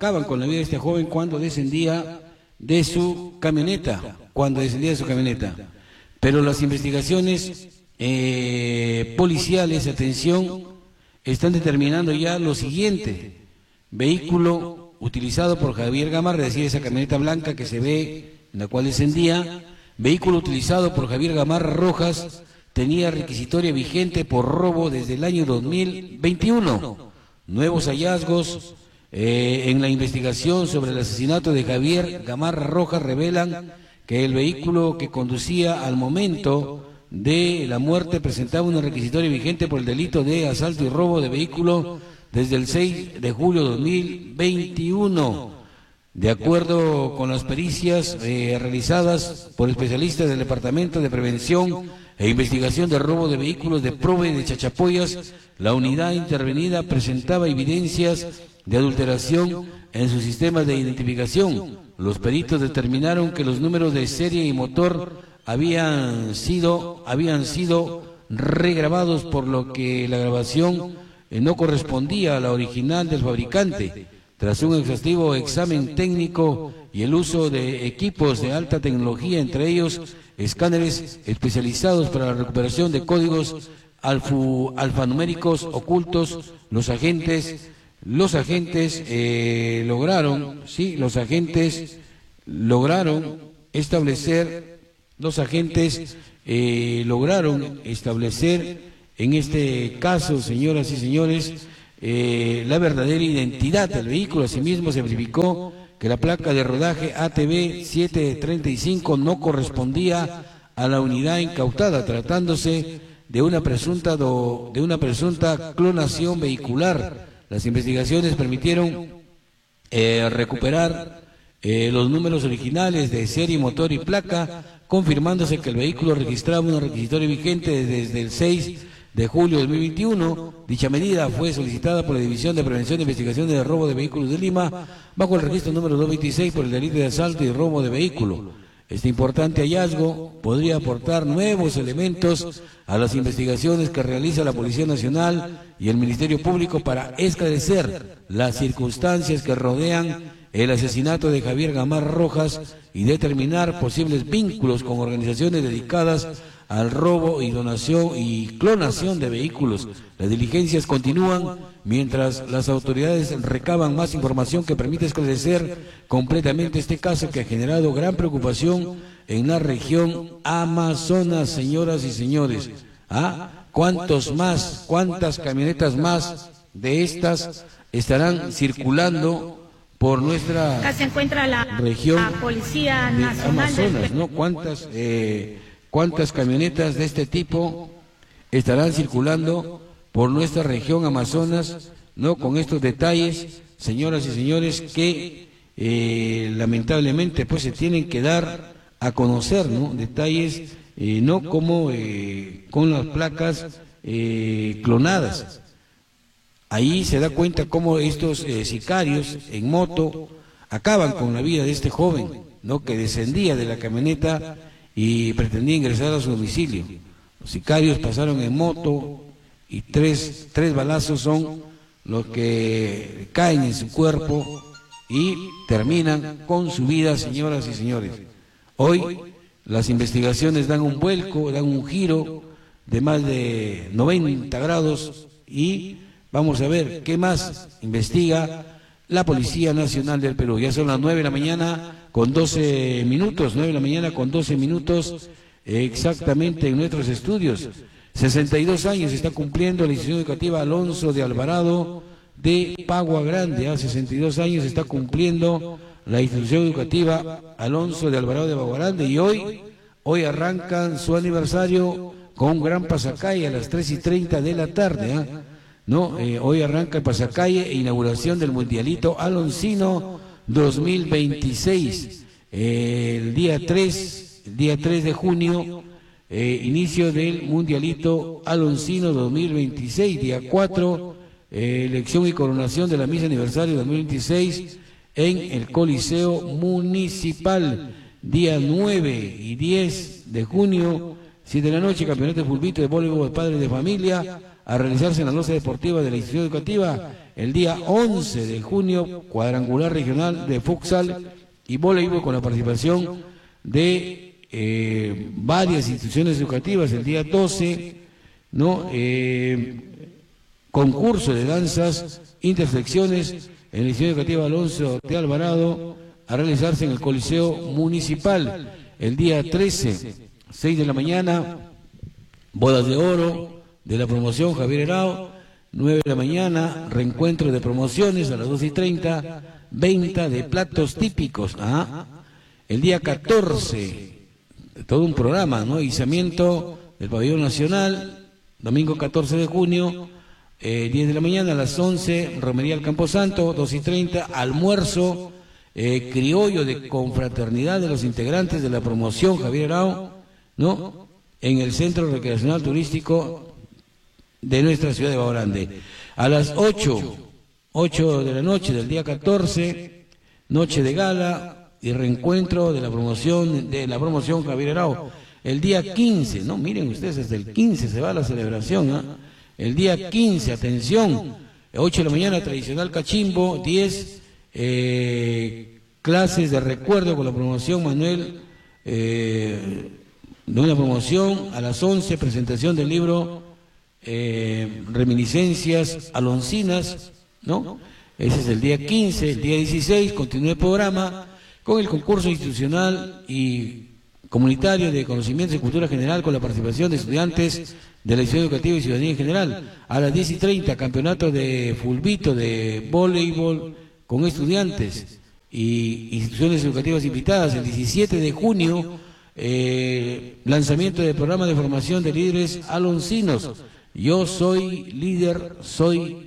acaban con la vida de este joven cuando descendía de su camioneta, Pero las investigaciones policiales, atención, están determinando ya lo siguiente: vehículo utilizado por Javier Gamarra, es decir, esa camioneta blanca que se ve, en la cual descendía, vehículo utilizado por Javier Gamarra Rojas, tenía requisitoria vigente por robo desde el año 2021. Nuevos hallazgos en la investigación sobre el asesinato de Javier Gamarra Rojas revelan que el vehículo que conducía al momento de la muerte presentaba una requisitoria vigente por el delito de asalto y robo de vehículo desde el 6 de julio de 2021. De acuerdo con las pericias realizadas por especialistas del Departamento de Prevención e Investigación de Robo de Vehículos de PROVE de Chachapoyas, la unidad intervenida presentaba evidencias de adulteración en sus sistemas de identificación. Los peritos determinaron que los números de serie y motor habían sido regrabados, por lo que la grabación no correspondía a la original del fabricante. Tras un exhaustivo examen técnico y el uso de equipos de alta tecnología, entre ellos escáneres especializados para la recuperación de códigos alfanuméricos ocultos, los agentes lograron establecer en este caso, señoras y señores, la verdadera identidad del vehículo. Asimismo, se verificó que la placa de rodaje ATV 735 no correspondía a la unidad incautada, tratándose de una presunta clonación vehicular. Las investigaciones permitieron recuperar los números originales de serie, motor y placa, confirmándose que el vehículo registraba una requisitoria vigente desde el 6 de julio de 2021. Dicha medida fue solicitada por la División de Prevención e Investigación de Robo de Vehículos de Lima, bajo el registro número 226 por el delito de asalto y robo de vehículo. Este importante hallazgo podría aportar nuevos elementos a las investigaciones que realiza la Policía Nacional y el Ministerio Público para esclarecer las circunstancias que rodean el asesinato de Javier Gamarra Rojas y determinar posibles vínculos con organizaciones dedicadas al robo y donación y clonación de vehículos. Las diligencias continúan mientras las autoridades recaban más información que permite esclarecer completamente este caso, que ha generado gran preocupación en la región Amazonas, señoras y señores. ¿Cuántas camionetas más de estas estarán circulando por nuestra región Policía de Nacional Amazonas, ¿no? ¿Cuántas camionetas de este tipo estarán circulando por nuestra región Amazonas, ¿no? Con estos detalles, señoras y señores, que lamentablemente pues se tienen que dar a conocer, ¿no? Detalles, no como con las placas clonadas. Ahí se da cuenta cómo estos sicarios en moto acaban con la vida de este joven, ¿no? Que descendía de la camioneta y pretendía ingresar a su domicilio. Los sicarios pasaron en moto y tres balazos son los que caen en su cuerpo y terminan con su vida, señoras y señores. Hoy las investigaciones dan un vuelco, dan un giro de más de 90 grados y vamos a ver qué más investiga la Policía Nacional del Perú. Ya son las 9 de la mañana con 12 minutos, 9 de la mañana con 12 minutos exactamente en nuestros estudios. 62 años está cumpliendo la institución educativa Alonso de Alvarado de Pagua Grande. 62 años está cumpliendo la institución educativa Alonso de Alvarado de Pagua Grande y hoy arrancan su aniversario con un gran pasacalle a las 3:30 de la tarde. Hoy arranca el pasacalle e inauguración del Mundialito Aloncino 2026. El día 3 de junio, inicio del Mundialito Aloncino 2026. Día 4, elección y coronación de la misa aniversario 2026 en el Coliseo Municipal. Día 9 y 10 de junio, 7 de la noche, campeonato de fulbito de voleibol de padres de familia. a realizarse en la loza deportiva de la institución educativa el día 11 de junio, cuadrangular regional de futsal y voleibol con la participación de varias instituciones educativas. El día 12, ¿no? Concurso de danzas, intersecciones en la institución educativa Alonso de Alvarado, a realizarse en el Coliseo Municipal. El día 13, 6 de la mañana, bodas de oro de la promoción Javier Herao. 9 de la mañana, reencuentro de promociones a las 2:30, venta de platos típicos. El día 14, todo un programa, ¿no? Izamiento del Pabellón Nacional, domingo 14 de junio, 10 de la mañana, a las 11, romería al Camposanto, 2:30, almuerzo criollo de confraternidad de los integrantes de la promoción Javier Herao, ¿no? En el Centro Recreacional Turístico de nuestra ciudad de Baorande. A las 8 de la noche del día 14, noche de gala y reencuentro de la promoción Javier Herao. El día 15, no, miren ustedes, desde el 15 se va la celebración, ¿eh? El día 15, atención, 8 de la mañana, tradicional cachimbo, 10, clases de recuerdo con la promoción Manuel, de una promoción. A las 11, presentación del libro Reminiscencias Aloncinas, ¿no? Ese es el día 15. El día 16 continúa el programa con el concurso institucional y comunitario de conocimientos y cultura general con la participación de estudiantes de la institución educativa y ciudadanía en general. A las 10:30, campeonato de fulbito de voleibol con estudiantes y instituciones educativas invitadas. El 17 de junio, lanzamiento del programa de formación de líderes aloncinos. Yo soy líder, soy